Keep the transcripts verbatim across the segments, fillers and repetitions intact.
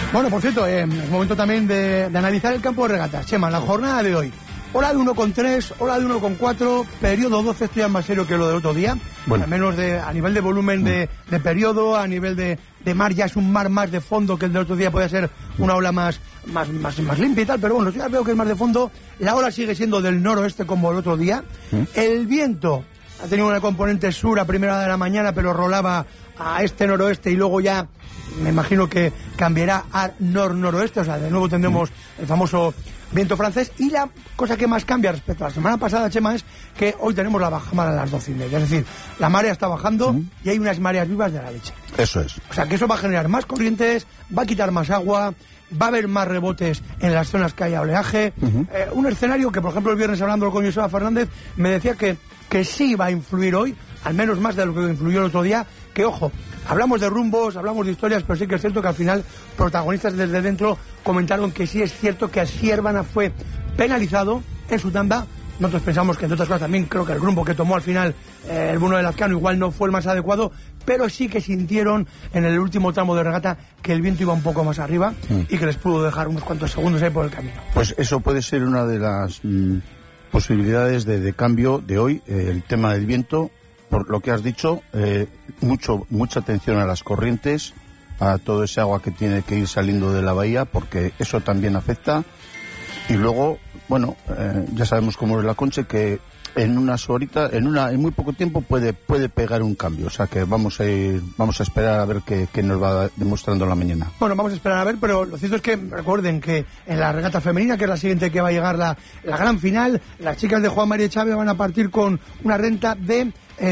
Bueno, por cierto, eh, es momento también de, de analizar el campo de regatas. Chema, la jornada de hoy. Hora de uno con tres, hora de uno con cuatro, periodo doce, esto ya es más serio que lo del otro día. Bueno. Al menos de, a nivel de volumen de, de periodo, a nivel de, de mar, ya es un mar más de fondo que el del otro día, puede ser una ola más, más, más, más limpia y tal, pero bueno, yo ya veo que es más de fondo. La ola sigue siendo del noroeste como el otro día. ¿Mm? El viento ha tenido una componente sur a primera hora de la mañana, pero rolaba a este noroeste y luego ya me imagino que cambiará a nor-noroeste, o sea, de nuevo tendremos el famoso viento francés. Y la cosa que más cambia respecto a la semana pasada, Chema, es que hoy tenemos la bajamar a las doce y media, es decir, la marea está bajando uh-huh. y hay unas mareas vivas de la leche. Eso es. O sea, que eso va a generar más corrientes, va a quitar más agua, va a haber más rebotes en las zonas que haya oleaje. Uh-huh. Eh, un escenario que, por ejemplo, el viernes hablando con Joseba Fernández, me decía que, que sí va a influir hoy, al menos más de lo que influyó el otro día, que ojo, hablamos de rumbos, hablamos de historias, pero sí que es cierto que al final protagonistas desde dentro comentaron que sí es cierto que Asierbana fue penalizado en su tanda. Nosotros pensamos que, entre otras cosas, también creo que el rumbo que tomó al final eh, el Bruno de Lazcano igual no fue el más adecuado, pero sí que sintieron en el último tramo de regata que el viento iba un poco más arriba mm. y que les pudo dejar unos cuantos segundos ahí por el camino. Pues eso puede ser una de las mm, posibilidades de, de cambio de hoy, eh, el tema del viento. Por lo que has dicho, eh, mucho mucha atención a las corrientes, a todo ese agua que tiene que ir saliendo de la bahía, porque eso también afecta. Y luego, bueno, eh, ya sabemos cómo es la Conche, que en unas horitas, en una en muy poco tiempo puede puede pegar un cambio. O sea que vamos a ir, vamos a esperar a ver qué, qué nos va demostrando la mañana. Bueno, vamos a esperar a ver, pero lo cierto es que recuerden que en la regata femenina, que es la siguiente que va a llegar, la, la gran final, las chicas de Juan María Chávez van a partir con una renta de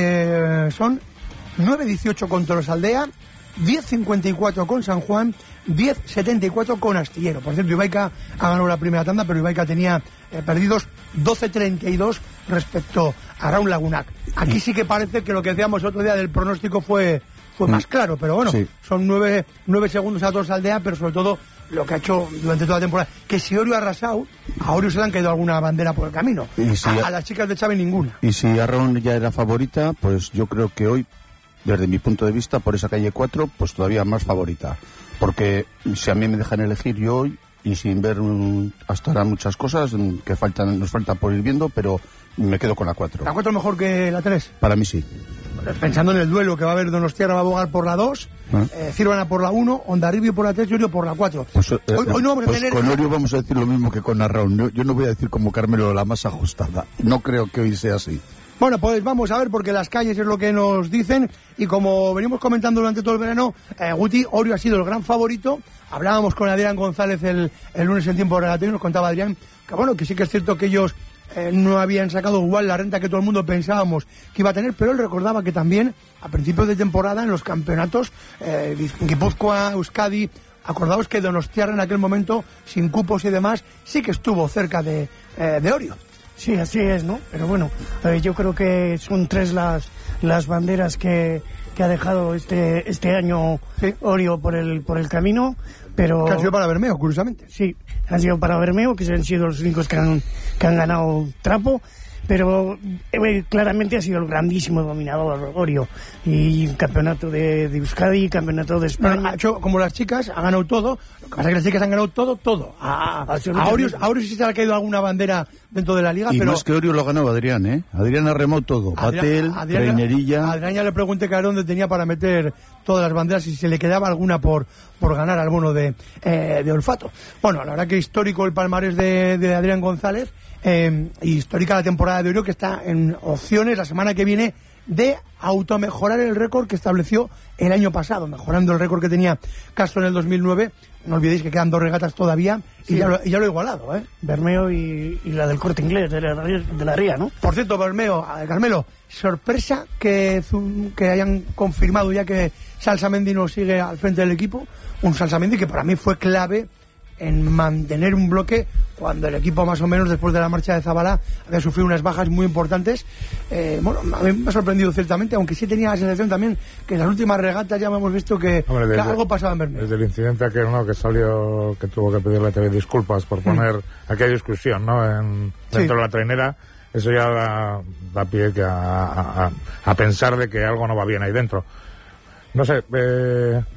Eh, son nueve dieciocho con Tolosaldea, diez cincuenta y cuatro con San Juan, diez setenta y cuatro con Astillero. Por cierto, Ibaica ha ganado la primera tanda, pero Ibaica tenía eh, perdidos doce treinta y dos respecto a Raúl Lagunac. Aquí sí que parece que lo que decíamos el otro día del pronóstico fue, fue más claro, pero bueno, sí. son nueve, nueve segundos a Tolosaldea, pero sobre todo lo que ha hecho durante toda la temporada, que si Orio ha arrasado, a Orio se le han caído alguna bandera por el camino, si a, a las chicas de Chávez ninguna. Y si Arrón ya era favorita, pues yo creo que hoy, desde mi punto de vista, por esa calle cuatro, pues todavía más favorita, porque si a mí me dejan elegir yo hoy, y sin ver um, hasta ahora muchas cosas um, que faltan nos falta por ir viendo, pero me quedo con la cuatro. ¿La cuatro mejor que la tres? Para mí sí. Pensando en el duelo que va a haber, Donostiarra va a abogar por la dos, ¿Ah? eh, Cirvana por la uno, Hondarribia por la tres y Orio por la cuatro. Pues, eh, hoy, hoy no vamos pues a tener... con Orio vamos a decir lo mismo que con Arraun. Yo, yo no voy a decir como Carmelo la más ajustada. No creo que hoy sea así. Bueno, pues vamos a ver, porque las calles es lo que nos dicen, y como venimos comentando durante todo el verano, eh, Guti, Orio ha sido el gran favorito. Hablábamos con Adrián González el, el lunes en tiempo relativo y nos contaba Adrián que bueno, que sí que es cierto que ellos eh, no habían sacado igual la renta que todo el mundo pensábamos que iba a tener, pero él recordaba que también a principios de temporada en los campeonatos eh, Guipúzcoa, Euskadi, acordaos que Donostiarra en aquel momento, sin cupos y demás, sí que estuvo cerca de, eh, de Orio. Sí, así es, ¿no? Pero bueno, eh, yo creo que son tres las las banderas que, que ha dejado este este año sí. Orio por el por el camino, pero... Que han sido para Bermeo, curiosamente. Sí, han sido para Bermeo, que han sido los únicos que han, que han ganado trapo, pero eh, claramente ha sido el grandísimo dominador Orio, y campeonato de, de Euskadi, campeonato de España. Bueno, ha hecho como las chicas, ha ganado todo. Lo que pasa es que las chicas han ganado todo, todo. A, a, a, Orio, a Orio sí se le ha caído alguna bandera dentro de la liga, y pero... más que Orio lo ha ganado Adrián, ¿eh? Adrián ha remado todo. Patel, Reinerilla... A Adrián ya le pregunté que a dónde tenía para meter todas las banderas y si se le quedaba alguna por, por ganar al bono de, eh, de olfato. Bueno, la verdad que histórico el palmarés de, de Adrián González. Eh, histórica la temporada de Orio, que está en opciones la semana que viene de automejorar el récord que estableció el año pasado, mejorando el récord que tenía Castro en el dos mil nueve. No olvidéis que quedan dos regatas todavía y, sí. ya, lo, y ya lo he igualado, ¿eh? Bermeo y, y la del Corte Inglés, de la, de la Ría, ¿no? Por cierto, Bermeo, Carmelo, sorpresa que, que hayan confirmado ya que Salsamendi no sigue al frente del equipo. Un Salsamendi que para mí fue clave en mantener un bloque cuando el equipo más o menos después de la marcha de Zabala había sufrido unas bajas muy importantes. Eh, bueno, a mí me ha sorprendido ciertamente, aunque sí tenía la sensación también que en las últimas regatas ya hemos visto que, Hombre, desde, que algo pasaba en Bermeo. Desde el incidente aquel, ¿no?, que salió, que tuvo que pedirle a T V disculpas por poner mm. aquella discusión, ¿no?, en, dentro sí. de la trainera, eso ya da, da pie que a, a, a pensar de que algo no va bien ahí dentro. No sé, eh,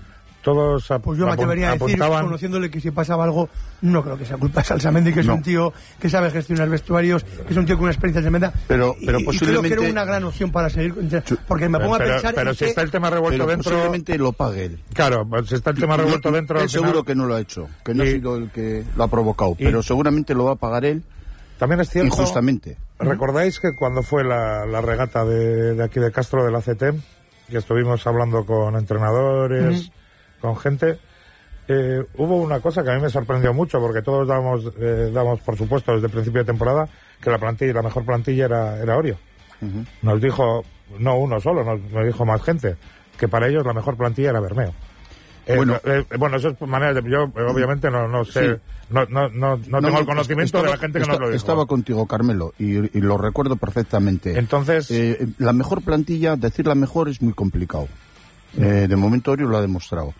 todos ap Pues yo me atrevería a decir, apuntaban... conociéndole, que si pasaba algo, no creo que sea culpa de Salsamendi, que es no. un tío que sabe gestionar vestuarios, que es un tío con una experiencia tremenda. Pero, pero y, posiblemente... y creo que era una gran opción para seguir, porque me pongo pero, a pensar... Pero si que... está el tema revuelto pero dentro... posiblemente lo pague él. Claro, si está el tema revuelto Él dentro... Al seguro final... que no lo ha hecho, que no y... ha sido el que lo ha provocado, y... pero seguramente lo va a pagar él. También es cierto... Injustamente. ¿Recordáis que cuando fue la, la regata de, de aquí de Castro de la C T, que estuvimos hablando con entrenadores, uh-huh. con gente, eh, hubo una cosa que a mí me sorprendió mucho, porque todos damos, eh, damos por supuesto desde el principio de temporada que la plantilla, la mejor plantilla era, era Orio. Uh-huh. Nos dijo, no uno solo, nos, nos dijo más gente, que para ellos la mejor plantilla era Bermeo. Eh, bueno, eh, bueno, eso es manera de... Yo, obviamente, no, no sé... Sí. No, no, no, no, no tengo el conocimiento estaba, de la gente que está, nos lo dijo. Estaba contigo, Carmelo, y, y lo recuerdo perfectamente. Entonces... Eh, la mejor plantilla, decir la mejor es muy complicado. Eh, de momento Orio lo ha demostrado.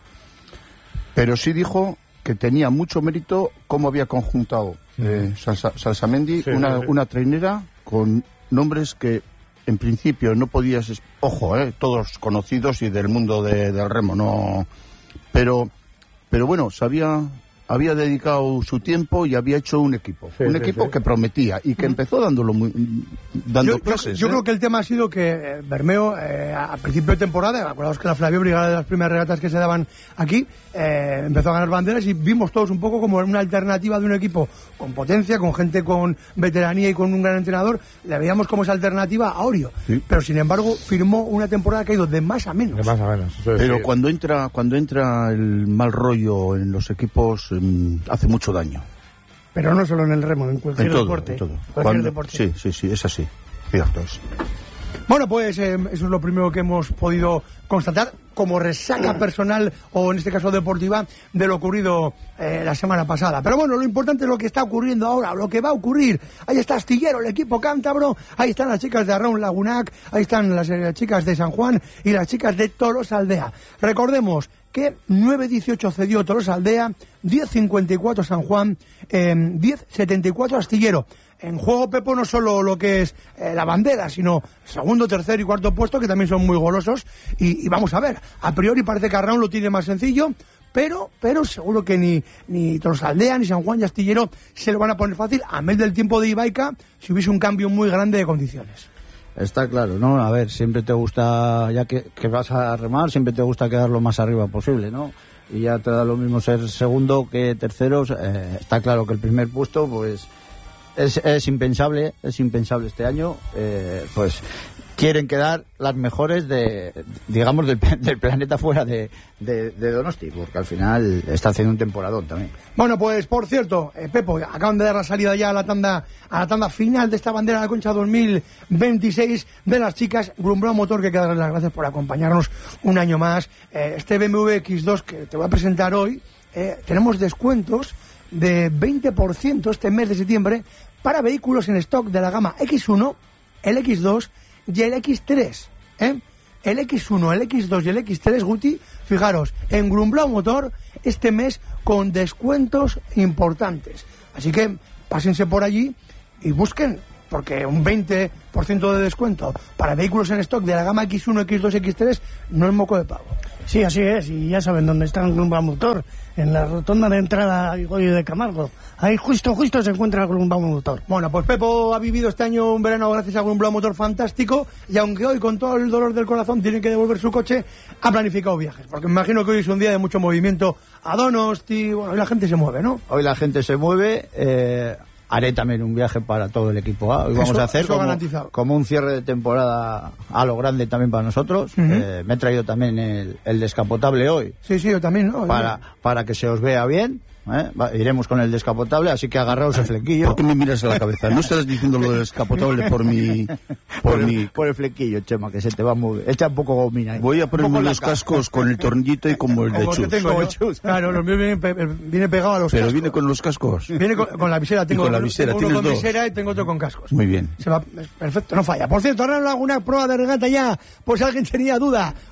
Pero sí dijo que tenía mucho mérito cómo había conjuntado eh, Salsa, Salsamendi, sí, una, sí. una trainera con nombres que en principio no podías... Ojo, eh, todos conocidos y del mundo de, del remo, no... Pero, pero bueno, sabía, había dedicado su tiempo y había hecho un equipo. Sí, un sí, equipo sí. que prometía y que mm. empezó dándolo muy, dando yo, clases. Yo, yo ¿eh? creo que el tema ha sido que eh, Bermeo, eh, a principio de temporada, acordaos que la Flavio Brigada de las primeras regatas que se daban aquí, eh, empezó a ganar banderas y vimos todos un poco como una alternativa de un equipo con potencia, con gente con veteranía y con un gran entrenador. Le veíamos como esa alternativa a Orio. Sí. Pero sin embargo, firmó una temporada que ha ido de más a menos. De más a menos. Eso es, Pero sí. cuando entra cuando entra el mal rollo en los equipos, eh, hace mucho daño. Pero no solo en el remo, en cualquier en todo, deporte. En todo. Cualquier Cuando, deporte. Sí, sí, sí, es así. Cierto es. Bueno, pues eh, eso es lo primero que hemos podido constatar como resaca personal, o en este caso deportiva, de lo ocurrido eh, la semana pasada. Pero bueno, lo importante es lo que está ocurriendo ahora, lo que va a ocurrir. Ahí está Astillero, el equipo cántabro, ahí están las chicas de Arraun Lagunac, ahí están las eh, chicas de San Juan y las chicas de Tolosaldea. Recordemos que nueve dieciocho cedió Tolosaldea, diez cincuenta y cuatro San Juan, eh, diez setenta y cuatro Astillero. En juego, Pepo, no solo lo que es eh, la bandera, sino segundo, tercer y cuarto puesto, que también son muy golosos. Y, y vamos a ver, a priori parece que Arraun lo tiene más sencillo, pero pero seguro que ni, ni Tolosaldea, ni San Juan y Astillero se lo van a poner fácil, a mes del tiempo de Ibaica, si hubiese un cambio muy grande de condiciones. Está claro, ¿no? A ver, siempre te gusta, ya que, que vas a remar, siempre te gusta quedar lo más arriba posible, ¿no? Y ya te da lo mismo ser segundo que tercero. Eh, está claro que el primer puesto, pues... Es, es impensable, es impensable este año, eh, pues quieren quedar las mejores de, digamos, del, del planeta fuera de, de, de Donosti, porque al final está haciendo un temporadón también. Bueno, pues por cierto, eh, Pepo, acaban de dar la salida ya a la tanda a la tanda final de esta bandera de la Concha dos mil veintiséis de las chicas. Grumbrao Motor, que hay que darles las gracias por acompañarnos un año más. Eh, este B M W X dos que te voy a presentar hoy, eh, tenemos descuentos de veinte por ciento este mes de septiembre para vehículos en stock de la gama X uno, el X dos y el X tres. ¿eh? El X uno, el X dos y el X tres, Guti, fijaros, en Grumbrao Motor este mes con descuentos importantes. Así que pásense por allí y busquen, porque un veinte por ciento de descuento para vehículos en stock de la gama X uno, X dos, X tres no es moco de pavo. Sí, así es, y ya saben dónde está el Grumbrao Motor, en la rotonda de entrada a Goyo de Camargo. Ahí justo, justo se encuentra el Grumbrao Motor. Bueno, pues Pepo ha vivido este año un verano gracias a Grumbrao Motor fantástico, y aunque hoy con todo el dolor del corazón tiene que devolver su coche, ha planificado viajes, porque me imagino que hoy es un día de mucho movimiento a Donosti, bueno, hoy la gente se mueve, ¿no? Hoy la gente se mueve, eh... haré también un viaje para todo el equipo A. Hoy vamos eso, a hacer como, como un cierre de temporada a lo grande también para nosotros. Uh-huh. eh, me he traído también el, el descapotable hoy. Sí, sí, yo también, ¿no? Para, para que se os vea bien. ¿eh? Va, iremos con el descapotable, así que agarraos el flequillo. ¿Por qué me miras a la cabeza? ¿No estás diciendo lo del descapotable por mi... Por, por, el, mi... por el flequillo, Chema, que se te va a mover. Echa un poco gomina ahí. Voy a ponerme los cascos con el tornillito y como el de como Chus. Que tengo Chus. Claro, los míos vienen pe viene pegado a los Pero cascos. viene con los cascos. Viene con, con la visera. Tengo, con la visera. tengo uno con dos? visera y tengo otro con cascos. Muy bien. Se va, perfecto, no falla. Por cierto, ahora alguna prueba de regata ya, pues alguien tenía duda.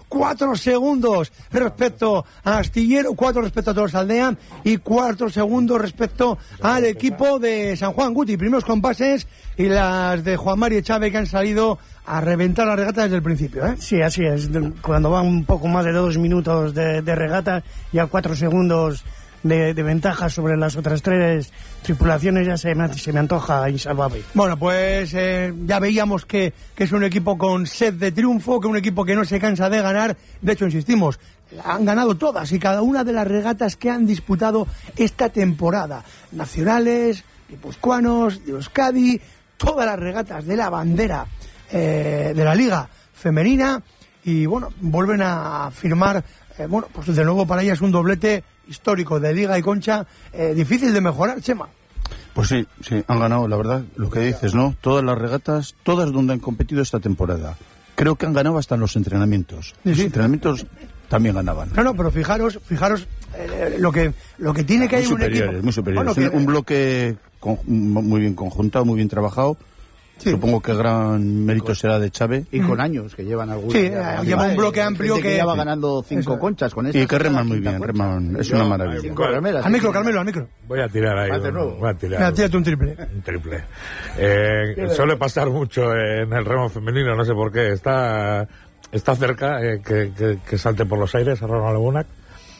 cuatro segundos respecto a Astillero, cuatro respecto a Tolosaldea y cuatro segundos respecto al equipo de San Juan. Guti, primeros compases y las de Juan Mari Echave que han salido a reventar la regata desde el principio, ¿eh? Sí, así es. Cuando van un poco más de dos minutos de, de regata, ya cuatro segundos de, de ventaja sobre las otras tres tripulaciones, ya se me, se me antoja insalvable. Bueno, pues eh, ya veíamos que, que es un equipo con sed de triunfo, que un equipo que no se cansa de ganar. De hecho, insistimos, han ganado todas y cada una de las regatas que han disputado esta temporada. Nacionales, guipuzcoanos, de Euskadi, todas las regatas de la bandera eh, de la Liga Femenina. Y bueno, vuelven a firmar, eh, bueno, pues de nuevo para ellas un doblete histórico de Liga y Concha, eh, difícil de mejorar, Chema. Pues sí, sí, han ganado, la verdad, lo que dices, ¿no? Todas las regatas, todas donde han competido esta temporada. Creo que han ganado hasta en los entrenamientos. Sí, los sí. entrenamientos también ganaban. No, no, pero fijaros, fijaros eh, lo que lo que tiene que muy hay un superiores, equipo. muy superiores. Bueno, que, un bloque con, muy bien conjuntado, muy bien trabajado. Sí. Supongo que gran mérito será de Chave. Y con años que llevan algunos. Sí, eh, lleva un bloque amplio que, que ya va ganando cinco eso. Conchas con esto. Y que reman muy bien, reman, es una maravilla. Cinco remeras, al micro, Carmelo, al micro. Voy a tirar ahí. Un, nuevo. Voy a tirar. Mira, tírate un triple. Un triple. Eh, suele pasar mucho en el remo femenino, no sé por qué. Está, está cerca eh, que, que, que salte por los aires a Ronald Lagunac.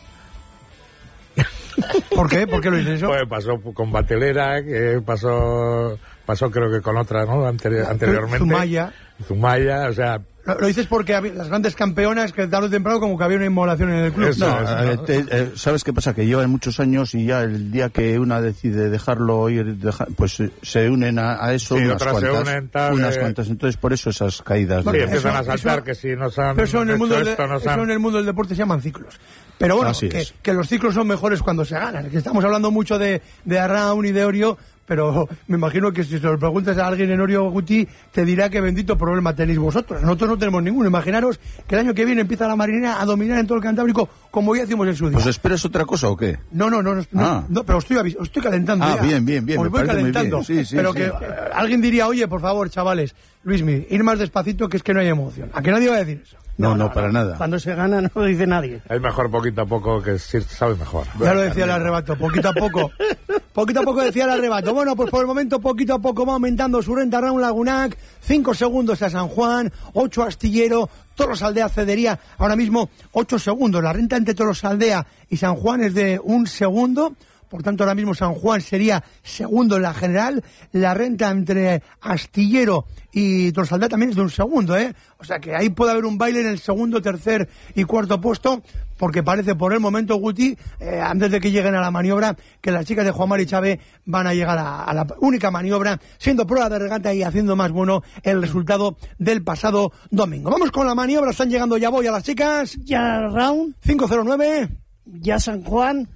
¿Por qué? ¿Por qué lo dices eso? Pues pasó con Batelera, que pasó, pasó creo que con otra, ¿no? Anteri- anteriormente. Zumaya. Zumaya, o sea... Lo, lo dices porque había, las grandes campeonas que tarde o temprano como que había una inmolación en el club. Eso, no, eso, eh, ¿no? te, eh, ¿sabes qué pasa? Que llevan muchos años y ya el día que una decide dejarlo ir, deja, pues eh, se unen a, a eso sí, unas otras cuantas. Se unen, tal, unas eh... cuantas. Entonces, por eso esas caídas. Sí, de... empiezan eso, a saltar eso, que si nos han pero eso en el mundo hecho de, esto, nos eso han... en el mundo del deporte se llaman ciclos. Pero bueno, que, que los ciclos son mejores cuando se ganan. Que estamos hablando mucho de, de Arraun y de Orio, pero me imagino que si se lo preguntas a alguien en Orio, Guti, te dirá que bendito problema tenéis vosotros. Nosotros no tenemos ninguno. Imaginaros que el año que viene empieza la Marinera a dominar en todo el Cantábrico, como ya hicimos en su día. ¿Pues esperas otra cosa o qué? No, no, no, no, ah. no pero estoy, avis- estoy calentando. Ah, ya. bien, bien, bien. Os Me voy parece calentando. muy bien. Sí, sí, pero sí. que eh, alguien diría, oye, por favor, chavales, Luismi, ir más despacito, que es que no hay emoción. ¿A que nadie va a decir eso? No, no, no, para no. nada. Cuando se gana no lo dice nadie. Es mejor poquito a poco, que sí sabe mejor. Ya lo decía el arrebato, poquito a poco. Poquito a poco decía el arrebato. Bueno, pues por el momento, poquito a poco va aumentando su renta Arraun Lagunac. Cinco segundos a San Juan, ocho a Astillero, Tolosaldea cedería ahora mismo ocho segundos. La renta entre Tolosaldea y San Juan es de un segundo. Por tanto, ahora mismo San Juan sería segundo en la general. La renta entre Astillero y Tolosaldea también es de un segundo, ¿eh? O sea que ahí puede haber un baile en el segundo, tercer y cuarto puesto, porque parece por el momento, Guti, eh, antes de que lleguen a la maniobra, que las chicas de Juan Mari Chave van a llegar a, a la única maniobra, siendo prueba de regata y haciendo más bueno el resultado del pasado domingo. Vamos con la maniobra, están llegando ya voy a las chicas. Ya Arraun, cinco cero nueve. ya San Juan,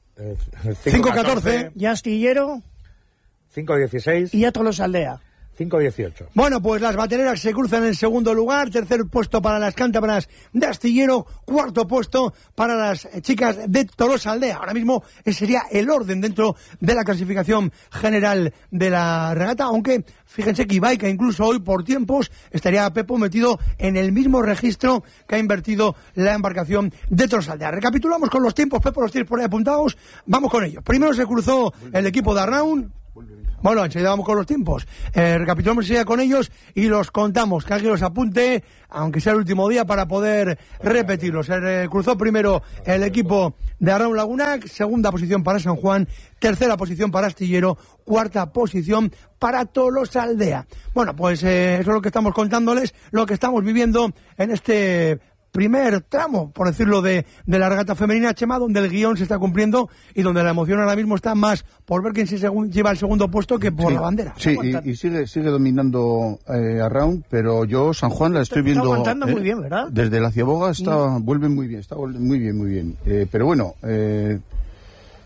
cinco catorce. ya Astillero cinco dieciséis y ya Tolosaldea. cinco dieciocho. Bueno, pues las batereras se cruzan en segundo lugar, tercer puesto para las cántabras de Astillero, cuarto puesto para las chicas de Tolosaldea. Ahora mismo ese sería el orden dentro de la clasificación general de la regata, aunque fíjense que Ibaica incluso hoy por tiempos estaría Pepo metido en el mismo registro que ha invertido la embarcación de Tolosaldea. Recapitulamos con los tiempos, Pepo, los tienes por ahí apuntados, vamos con ellos. Primero se cruzó el equipo de Arraun. Bueno, enseguida vamos con los tiempos. Eh, recapitulamos enseguida con ellos y los contamos. Que alguien los apunte, aunque sea el último día, para poder repetirlos. Se cruzó primero el equipo de Arraun Lagunac, segunda posición para San Juan, tercera posición para Astillero, cuarta posición para Tolosaldea. Bueno, pues eh, eso es lo que estamos contándoles, lo que estamos viviendo en este primer tramo, por decirlo, de, de la regata femenina, Chema, donde el guión se está cumpliendo y donde la emoción ahora mismo está más por ver quién se segun, lleva el segundo puesto que por sí, la bandera. Sí, y, y sigue sigue dominando eh, Arraun, pero yo San Juan la estoy Está viendo aguantando eh, muy bien, ¿verdad? desde la Ciaboga está, vuelve muy bien, está muy bien, muy bien. Eh, pero bueno, eh,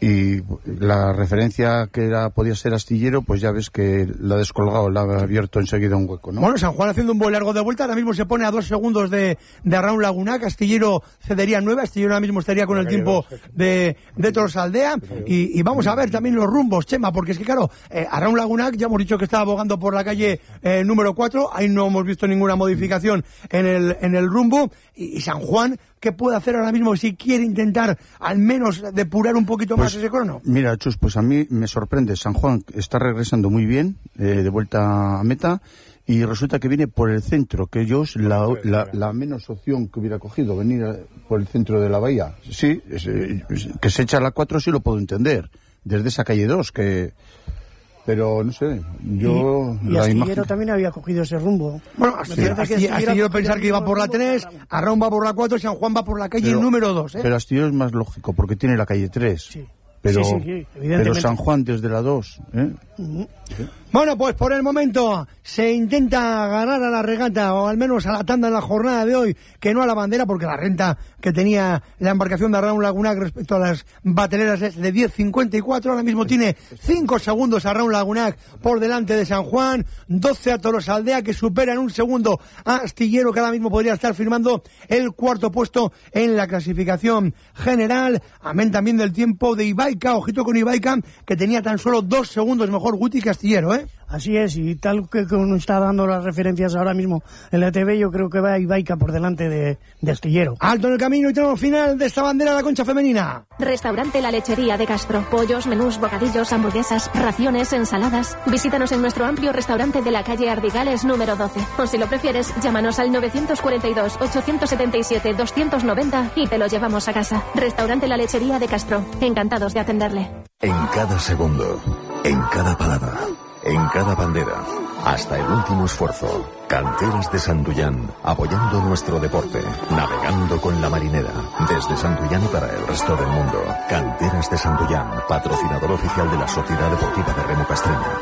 y la referencia que era, podía ser Astillero, pues ya ves que la ha descolgado, la ha abierto enseguida un hueco, ¿no? Bueno, San Juan haciendo un buen largo de vuelta, ahora mismo se pone a dos segundos de, de Arraun Lagunac, Astillero cedería nueve, Astillero ahora mismo estaría con el tiempo de, de Tolosaldea, y, y vamos a ver también los rumbos, Chema, porque es que claro, eh, Arraun Lagunac, ya hemos dicho que está abogando por la calle eh, número cuatro, ahí no hemos visto ninguna modificación en el, en el rumbo, y, y San Juan, ¿qué puede hacer ahora mismo si quiere intentar al menos depurar un poquito pues, más ese crono? Mira, Chus, pues a mí me sorprende. San Juan está regresando muy bien, eh, de vuelta a meta, y resulta que viene por el centro, que ellos la, la, la menos opción que hubiera cogido, venir a, por el centro de la bahía. Sí, es, es, que se echa a la cuatro sí lo puedo entender, desde esa calle dos, que... Pero, no sé, yo... Y, y Astillero imagen... también había cogido ese rumbo. Bueno, Astillero, Astillero, Astillero pensar que iba por la tres, Arraun va por la cuatro, San Juan va por la calle pero, número dos, ¿eh? Pero Astillero es más lógico, porque tiene la calle tres. Sí. Pero, sí, sí, sí, pero San Juan desde la dos, ¿eh? Uh-huh. ¿Sí? Bueno, pues por el momento se intenta ganar a la regata, o al menos a la tanda en la jornada de hoy, que no a la bandera, porque la renta que tenía la embarcación de Arraun Lagunac respecto a las bateleras es de diez cincuenta y cuatro, ahora mismo tiene cinco segundos Arraun Lagunac por delante de San Juan, doce a Tolosaldea, que supera en un segundo a Astillero, que ahora mismo podría estar firmando el cuarto puesto en la clasificación general, amén también del tiempo de Ibaica, ojito con Ibaica, que tenía tan solo dos segundos mejor Guti que Astillero, ¿eh? Así es, y tal que nos está dando las referencias ahora mismo en la T V, yo creo que va Ibaica por delante de, de Astillero. Alto en el camino y tenemos final de esta bandera de la concha femenina. Restaurante La Lechería de Castro. Pollos, menús, bocadillos, hamburguesas, raciones, ensaladas. Visítanos en nuestro amplio restaurante de la calle Ardigales número doce. O si lo prefieres, llámanos al nueve cuatro dos, ocho siete siete, dos nueve cero y te lo llevamos a casa. Restaurante La Lechería de Castro. Encantados de atenderle. En cada segundo, en cada palabra, en cada bandera, hasta el último esfuerzo. Canteras de Santullán, apoyando nuestro deporte, navegando con la marinera, desde Santullán y para el resto del mundo. Canteras de Santullán, patrocinador oficial de la Sociedad Deportiva de Remo Castreña.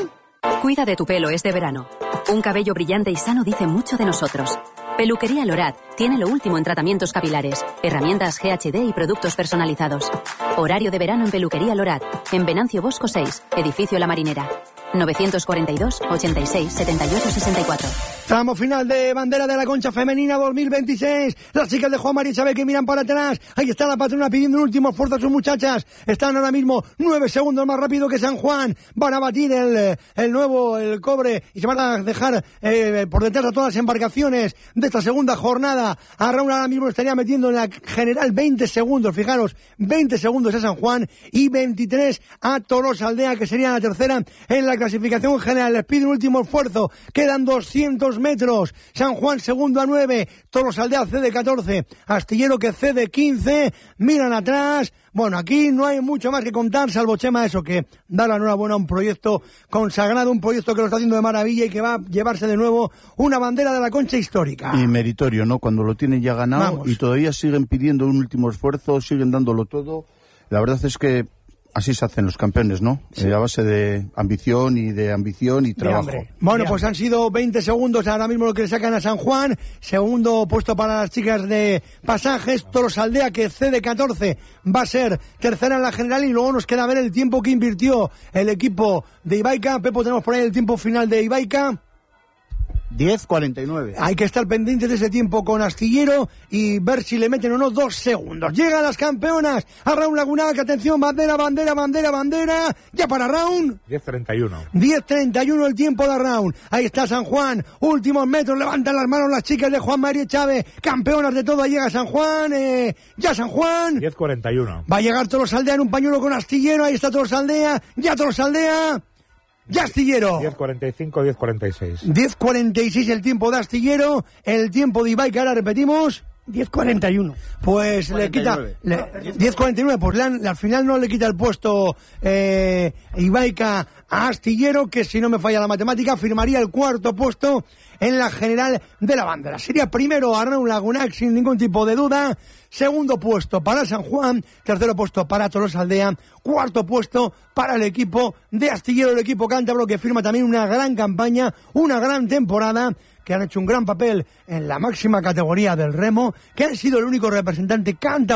Cuida de tu pelo este verano. Un cabello brillante y sano dice mucho de nosotros. Peluquería Lorat tiene lo último en tratamientos capilares, herramientas G H D y productos personalizados. Horario de verano en Peluquería Lorat, en Venancio Bosco seis, edificio La Marinera. nueve cuatro dos, ochenta y seis, setenta y ocho, sesenta y cuatro. Tramo final de bandera de la concha femenina dos mil veintiséis. Las chicas de Juan María Chávez que miran para atrás. Ahí está la patrona pidiendo un último esfuerzo a sus muchachas. Están ahora mismo nueve segundos más rápido que San Juan. Van a batir el, el nuevo, el cobre, y se van a dejar eh, por detrás a todas las embarcaciones de esta segunda jornada. A Raúl ahora mismo estaría metiendo en la general veinte segundos. Fijaros, veinte segundos a San Juan y veintitrés a Tolosaldea, que sería la tercera en la clasificación general. Les pide un último esfuerzo. Quedan doscientos metros. San Juan segundo a nueve. Tolosaldea cede catorce. Astillero que cede quince. Miran atrás. Bueno, aquí no hay mucho más que contar, salvo, Chema, eso, que da la enhorabuena a un proyecto consagrado, un proyecto que lo está haciendo de maravilla y que va a llevarse de nuevo una bandera de la concha histórica. Y meritorio, ¿no? Cuando lo tienen ya ganado. Vamos. Y todavía siguen pidiendo un último esfuerzo, siguen dándolo todo. La verdad es que así se hacen los campeones, ¿no? Sí. Eh, a base de ambición y de ambición y trabajo. Bueno, pues han sido veinte segundos ahora mismo lo que le sacan a San Juan. Segundo puesto para las chicas de Pasajes. Tolosaldea, que cede catorce, va a ser tercera en la general. Y luego nos queda ver el tiempo que invirtió el equipo de Ibaica. Pepo, tenemos por ahí el tiempo final de Ibaica. diez cuarenta y nueve. Hay que estar pendiente de ese tiempo con Astillero y ver si le meten o no dos segundos. Llegan las campeonas. A Raúl Lagunac, atención, bandera, bandera, bandera, bandera. Ya para Raúl. diez treinta y uno. diez treinta y uno el tiempo de Raúl. Ahí está San Juan. Últimos metros, levantan las manos las chicas de Juan María Chávez. Campeonas de todo, llega San Juan. Eh, ya San Juan. diez cuarenta y uno. Va a llegar Tolosaldea en un pañuelo con Astillero. Ahí está Tolosaldea. Ya Tolosaldea. Ya Astillero. diez cuarenta y cinco, diez cuarenta y seis. diez cuarenta y seis el tiempo de Astillero. El tiempo de Ibaica, ahora repetimos. diez cuarenta y uno. Pues cuarenta y nueve. le quita... Le, diez cuarenta y nueve, pues le han, al final no le quita el puesto eh, Ibaica a Astillero, que si no me falla la matemática, firmaría el cuarto puesto en la general de la bandera. Sería primero a Raúl Lagunac sin ningún tipo de duda. Segundo puesto para San Juan, tercero puesto para Tolosaldea, cuarto puesto para el equipo de Astillero, el equipo cántabro, que firma también una gran campaña, una gran temporada, que han hecho un gran papel en la máxima categoría del remo, que han sido el único representante cántabro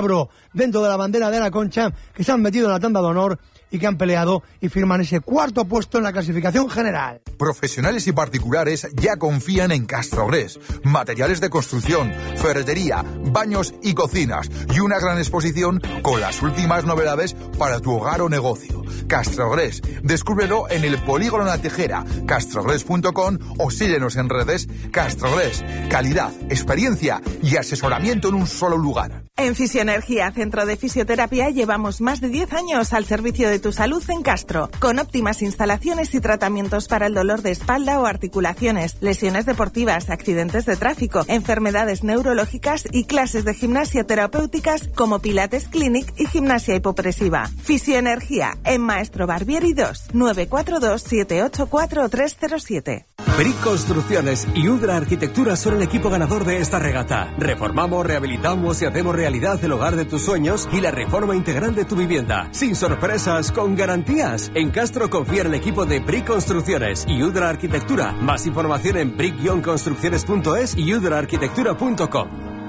dentro de la bandera de la Concha, que se han metido en la tanda de honor y que han peleado y firman ese cuarto puesto en la clasificación general. Profesionales y particulares ya confían en Castrogres. Materiales de construcción, ferretería, baños y cocinas y una gran exposición con las últimas novedades para tu hogar o negocio. Castrogres, descúbrelo en el Polígono La Tejera, castrogres punto com o síguenos en redes. Castrogres, calidad, experiencia y asesoramiento en un solo lugar. En Fisioenergía, Centro de Fisioterapia, llevamos más de diez años al servicio de tu salud en Castro, con óptimas instalaciones y tratamientos para el dolor de espalda o articulaciones, lesiones deportivas, accidentes de tráfico, enfermedades neurológicas y clases de gimnasia terapéuticas como Pilates Clinic y gimnasia hipopresiva. Fisioenergía, en Maestro Barbieri dos, nueve cuatro dos, siete ocho cuatro, tres cero siete. Brick Construcciones y Udra Arquitectura son el equipo ganador de esta regata. Reformamos, rehabilitamos y hacemos realidad el hogar de tus sueños y la reforma integral de tu vivienda. Sin sorpresas, con garantías. En Castro confía en el equipo de Brick Construcciones y Udra Arquitectura. Más información en brick construcciones punto es y udra arquitectura punto com.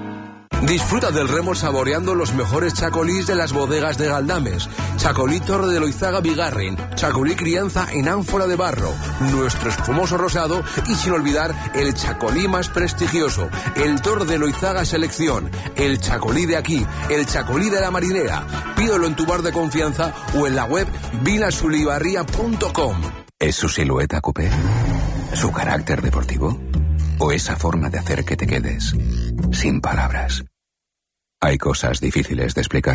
Disfruta del remo saboreando los mejores chacolís de las bodegas de Galdames. Chacolí Torre de Loizaga Bigarren, chacolí crianza en ánfora de barro, nuestro espumoso rosado y sin olvidar el chacolí más prestigioso, el Torre de Loizaga Selección, el chacolí de aquí, el chacolí de la marinera. Pídelo en tu bar de confianza o en la web vinasulibarría punto com. ¿Es su silueta coupé? ¿Su carácter deportivo? ¿O esa forma de hacer que te quedes sin palabras? Hay cosas difíciles de explicar.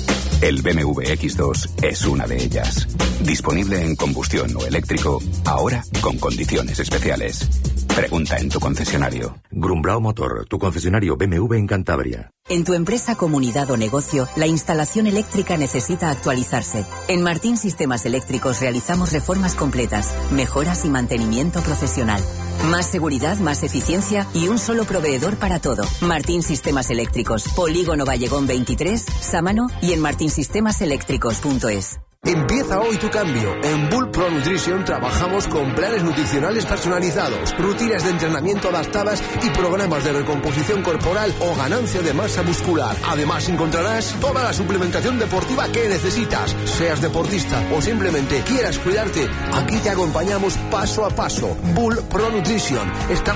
El B M W X dos es una de ellas. Disponible en combustión o eléctrico, ahora con condiciones especiales. Pregunta en tu concesionario. Grumbrao Motor, tu concesionario B M W en Cantabria. En tu empresa, comunidad o negocio, la instalación eléctrica necesita actualizarse. En Martín Sistemas Eléctricos realizamos reformas completas, mejoras y mantenimiento profesional. Más seguridad, más eficiencia y un solo proveedor para todo. Martín Sistemas Eléctricos, Polígono Vallegón veintitrés, Sámano y en martin sistemas eléctricos punto es. Empieza hoy tu cambio. En Bull Pro Nutrition trabajamos con planes nutricionales personalizados, rutinas de entrenamiento adaptadas y programas de recomposición corporal o ganancia de masa muscular. Además encontrarás toda la suplementación deportiva que necesitas. Seas deportista o simplemente quieras cuidarte, aquí te acompañamos paso a paso. Bull Pro Nutrition. Estamos